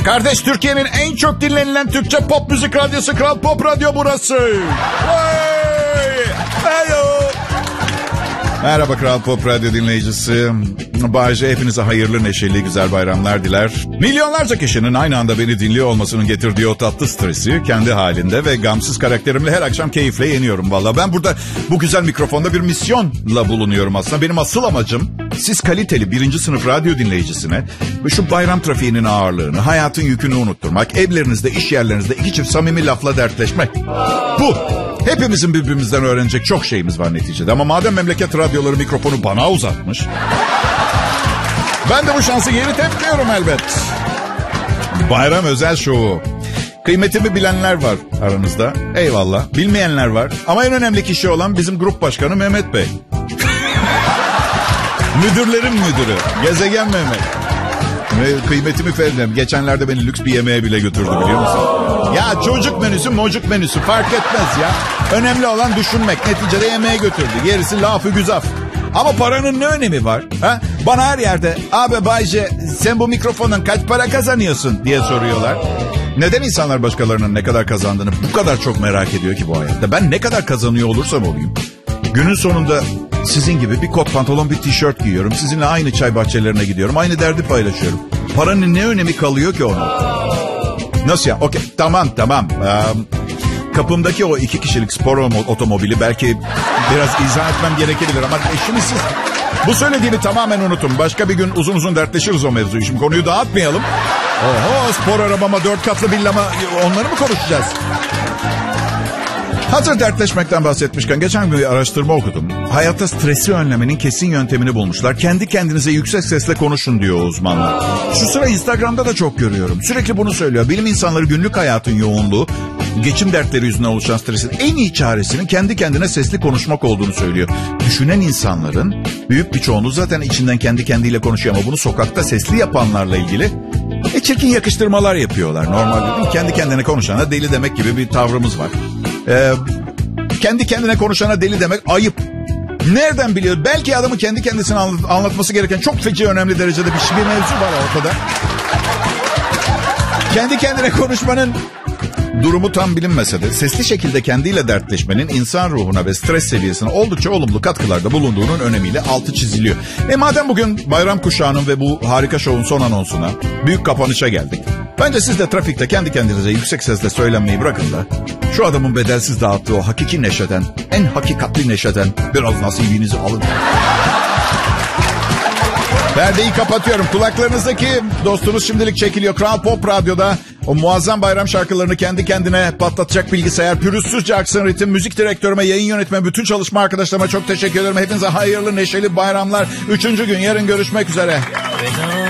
Kardeş, Türkiye'nin en çok dinlenilen Türkçe pop müzik radyosu Kral Pop Radyo burası. Hey! Hello! Merhaba Kral Pop Radyo dinleyicisi. Bayce hepinize hayırlı, neşeli, güzel bayramlar diler. Milyonlarca kişinin aynı anda beni dinliyor olmasının getirdiği o tatlı stresi kendi halinde ve gamsız karakterimle her akşam keyifle yeniyorum valla. Ben burada bu güzel mikrofonda bir misyonla bulunuyorum aslında. Benim asıl amacım siz kaliteli 1. sınıf radyo dinleyicisine ve şu bayram trafiğinin ağırlığını, hayatın yükünü unutturmak, evlerinizde, iş yerlerinizde iki çift samimi lafla dertleşmek. Bu. Hepimizin birbirimizden öğrenecek çok şeyimiz var neticede. Ama madem memleket radyoları mikrofonu bana uzatmış, ben de bu şansı geri tepmiyorum elbet. Bayram özel şovu. Kıymetimi bilenler var aranızda. Eyvallah. Bilmeyenler var. Ama en önemli kişi olan bizim grup başkanı Mehmet Bey. Müdürlerin müdürü. Gezegen Mehmet. Ve kıymetimi Ferdim. Geçenlerde beni lüks bir yemeğe bile götürdü, biliyor musun? Ya çocuk menüsü, mocuk menüsü fark etmez ya. Önemli olan düşünmek. Neticede yemeğe götürdü. Gerisi lafı güzaf. Ama paranın ne önemi var? Ha? Bana her yerde abi Bayce sen bu mikrofondan kaç para kazanıyorsun diye soruyorlar. Neden insanlar başkalarının ne kadar kazandığını bu kadar çok merak ediyor ki bu hayatta? Ben ne kadar kazanıyor olursam olayım, günün sonunda sizin gibi bir kot pantolon, bir tişört giyiyorum. Sizinle aynı çay bahçelerine gidiyorum. Aynı derdi paylaşıyorum. Paranın ne önemi kalıyor ki onun? Nasıl ya? Okey, tamam. Kapımdaki o 2 kişilik spor otomobili belki biraz izah etmem gerekebilir ama şimdi siz bu söylediğimi tamamen unutun. Başka bir gün uzun uzun dertleşiriz o mevzuyu. Şimdi konuyu dağıtmayalım. Oho, spor arabama, 4 katlı villama, onları mı konuşacağız? Hazır dertleşmekten bahsetmişken geçen gün bir araştırma okudum. Hayatta stresi önlemenin kesin yöntemini bulmuşlar. Kendi kendinize yüksek sesle konuşun diyor uzmanlar. Şu sıra Instagram'da da çok görüyorum. Sürekli bunu söylüyor. Bilim insanları günlük hayatın yoğunluğu, geçim dertleri yüzünden oluşan stresin en iyi çaresinin kendi kendine sesli konuşmak olduğunu söylüyor. Düşünen insanların büyük bir çoğunluğu zaten içinden kendi kendiyle konuşuyor ama bunu sokakta sesli yapanlarla ilgili çirkin yakıştırmalar yapıyorlar. Normalde kendi kendine konuşana deli demek gibi bir tavrımız var. Kendi kendine konuşana deli demek ayıp. Nereden biliyor? Belki adamın kendi kendisine anlatması gereken çok feci önemli derecede bir mevzu var ortada. Kendi kendine konuşmanın durumu tam bilinmese de sesli şekilde kendiyle dertleşmenin insan ruhuna ve stres seviyesine oldukça olumlu katkılarda bulunduğunun önemiyle altı çiziliyor. Madem bugün bayram kuşağının ve bu harika şovun son anonsuna, büyük kapanışa geldik. Bence siz de trafikte kendi kendinize yüksek sesle söylenmeyi bırakın da şu adamın bedelsiz dağıttığı o hakiki neşeden, en hakikatli neşeden biraz nasibinizi alın. Perdeyi kapatıyorum. Kulaklarınızdaki dostunuz şimdilik çekiliyor. Kral Pop Radyo'da o muazzam bayram şarkılarını kendi kendine patlatacak bilgisayar, pürüzsüzce aksın ritim, müzik direktörüme, yayın yönetme, bütün çalışma arkadaşlarıma çok teşekkür ederim. Hepinize hayırlı, neşeli bayramlar. 3. gün yarın görüşmek üzere.